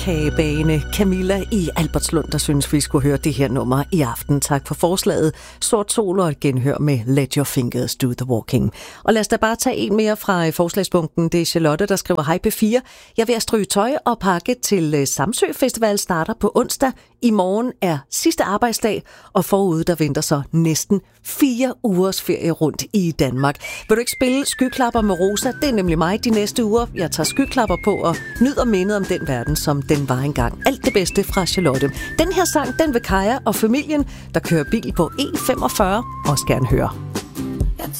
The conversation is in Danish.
Kagebagende Camilla i Albertslund, der synes, vi skulle høre det her nummer i aften. Tak for forslaget. Sort Sol og et genhør med Let Your Fingers Do The Walking. Og lad os da bare tage en mere fra forslagspunkten. Det er Charlotte, der skriver: Hej P4. Jeg vil stryge tøj og pakke til Samsø Festival starter på onsdag. I morgen er sidste arbejdsdag, og forude der venter så næsten 4 ugers ferie rundt i Danmark. Vil du ikke spille Skyklapper med Rosa? Det er nemlig mig de næste uger. Jeg tager skyklapper på og nyder mindet om den verden, som den var engang. Alt det bedste fra Charlotte. Den her sang, den vil Kaja og familien, der kører bil på E45, også gerne høre.